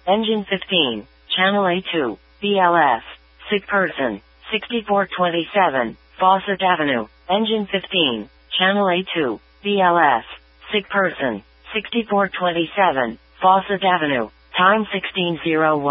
Engine 15, Channel A2, BLS. Sick person, 6427, Fawcett Avenue. Engine 15, Channel A2, BLS. Sick person, 6427, Fawcett Avenue. Time 16:01.